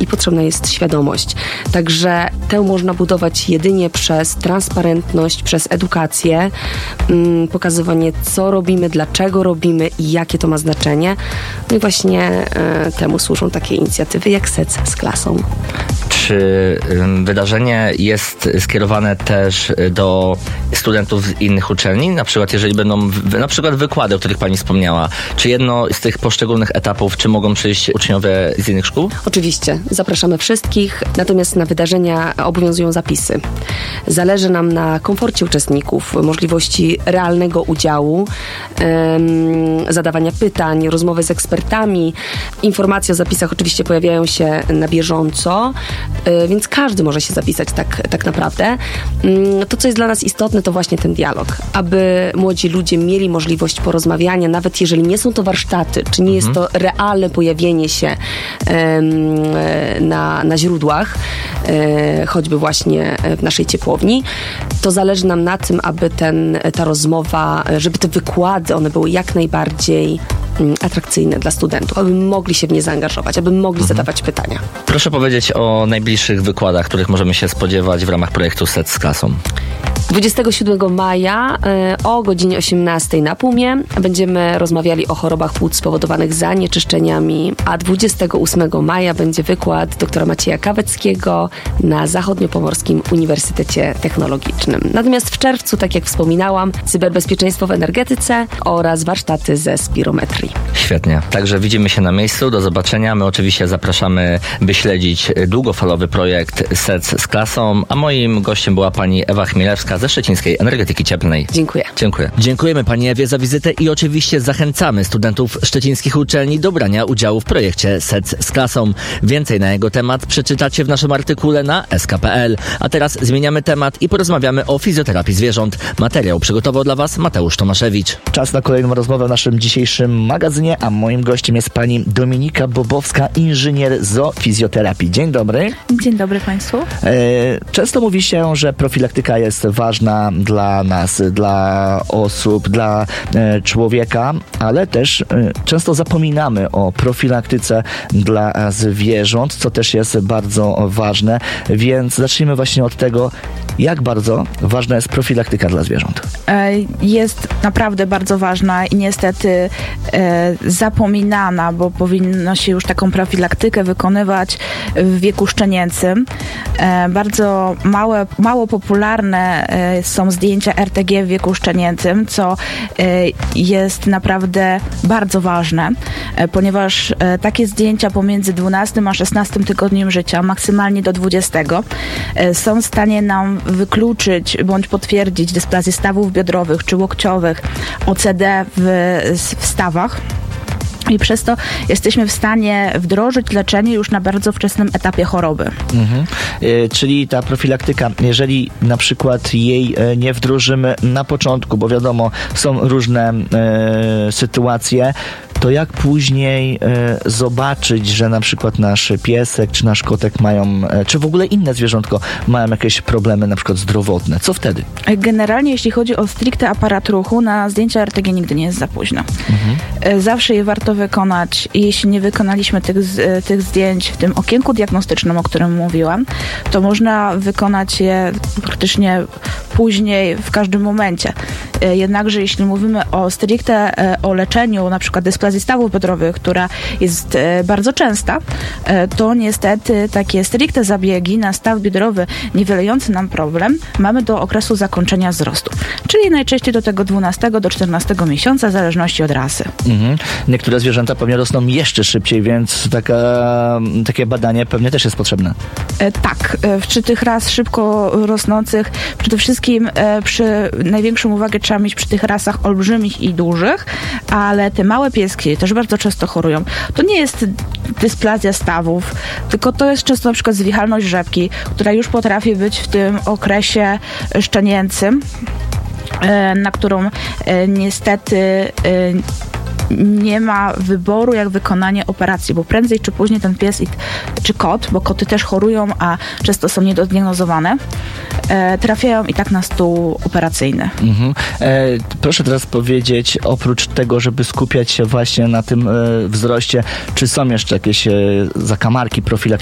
i potrzebna jest świadomość. Także tę można budować jedynie przez transparentność, przez edukację, pokazywanie, co robimy, dlaczego robimy i jakie to ma znaczenie. No i właśnie temu służą takie inicjatywy jak SEC z klasą. Czy wydarzenie jest skierowane też do studentów z innych uczelni? Na przykład, jeżeli będą na przykład wykłady, o których pani wspomniała, czy jedno z tych poszczególnych etapów, czy mogą przyjść uczniowie z innych szkół? Oczywiście, zapraszamy wszystkich, natomiast na wydarzenia obowiązują zapisy. Zależy nam na komforcie uczestników, możliwości realnego udziału, zadawania pytań, rozmowy z ekspertami. Informacje o zapisach oczywiście pojawiają się na bieżąco, więc każdy może się zapisać tak naprawdę. To, co jest dla nas istotne, to właśnie ten dialog, aby młodzi ludzie mieli możliwość porozmawiania, nawet jeżeli nie są to warsztaty, czy nie jest to realne pojawienie się na źródłach, choćby właśnie w naszej ciepłowni, to zależy nam na tym, aby ta rozmowa, żeby te wykłady, one były jak najbardziej atrakcyjne dla studentów, aby mogli się w nie zaangażować, aby mogli zadawać pytania. Proszę powiedzieć o najbliższych wykładach, których możemy się spodziewać w ramach projektu SEC z klasą. 27 maja o godzinie 18 na PUM-ie będziemy rozmawiali o chorobach płuc spowodowanych zanieczyszczeniami, a 28 maja będzie wykład doktora Macieja Kaweckiego na Zachodniopomorskim Uniwersytecie Technologicznym. Natomiast w czerwcu, tak jak wspominałam, cyberbezpieczeństwo w energetyce oraz warsztaty ze spirometrii. Świetnie. Także widzimy się na miejscu. Do zobaczenia. My oczywiście zapraszamy, by śledzić długofalowy projekt SEC z klasą, a moim gościem była pani Ewa Chmielewska ze Szczecińskiej Energetyki Cieplnej. Dziękuję. Dziękuję. Dziękujemy pani Ewie za wizytę i oczywiście zachęcamy studentów szczecińskich uczelni do brania udziału w projekcie SEC z klasą. Więcej na jego temat przeczytacie w naszym artykule na sk.pl. A teraz zmieniamy temat i porozmawiamy o fizjoterapii zwierząt. Materiał przygotował dla was Mateusz Tomaszewicz. Czas na kolejną rozmowę w naszym dzisiejszym magazynie, a moim gościem jest pani Dominika Bobowska, inżynier zoofizjoterapii. Dzień dobry. Dzień dobry państwu. Często mówi się, że profilaktyka jest ważna dla nas, dla osób, dla człowieka, ale też często zapominamy o profilaktyce dla zwierząt, co też jest bardzo ważne, więc zacznijmy właśnie od tego, jak bardzo ważna jest profilaktyka dla zwierząt. Jest naprawdę bardzo ważna i niestety zapominana, bo powinno się już taką profilaktykę wykonywać w wieku szczenięcym. Bardzo mało popularne są zdjęcia RTG w wieku szczenięcym, co jest naprawdę bardzo ważne, ponieważ takie zdjęcia pomiędzy 12 a 16 tygodniem życia, maksymalnie do 20, są w stanie nam wykluczyć bądź potwierdzić dysplazję stawów biodrowych czy łokciowych, OCD w stawach. I przez to jesteśmy w stanie wdrożyć leczenie już na bardzo wczesnym etapie choroby. Czyli ta profilaktyka, jeżeli na przykład jej nie wdrożymy na początku, bo wiadomo, są różne sytuacje, to jak później zobaczyć, że na przykład nasz piesek czy nasz kotek mają, czy w ogóle inne zwierzątko mają jakieś problemy na przykład zdrowotne? Co wtedy? Generalnie jeśli chodzi o stricte aparat ruchu, na zdjęcia RTG nigdy nie jest za późno. Zawsze je warto wykonać i jeśli nie wykonaliśmy tych zdjęć w tym okienku diagnostycznym, o którym mówiłam, to można wykonać je praktycznie później w każdym momencie. Jednakże jeśli mówimy stricte o leczeniu na przykład dysplazji stawów biodrowych, która jest bardzo częsta, to niestety takie stricte zabiegi na staw biodrowy niwelujący nam problem mamy do okresu zakończenia wzrostu, czyli najczęściej do tego 12 do 14 miesiąca, w zależności od rasy. Niektóre zwierzęta pewnie rosną jeszcze szybciej, więc takie badanie pewnie też jest potrzebne. Tak, przy tych ras szybko rosnących przede wszystkim największą uwagę trzeba mieć przy tych rasach olbrzymich i dużych, ale te małe pieski też bardzo często chorują. To nie jest dysplazja stawów, tylko to jest często na przykład zwichalność rzepki, która już potrafi być w tym okresie szczenięcym, na którą niestety nie ma wyboru jak wykonanie operacji, bo prędzej czy później ten pies czy kot, bo koty też chorują, a często są niedodiagnozowane, trafiają i tak na stół operacyjny. Proszę teraz powiedzieć, oprócz tego, żeby skupiać się właśnie na tym wzroście, czy są jeszcze jakieś zakamarki profilaktyczne,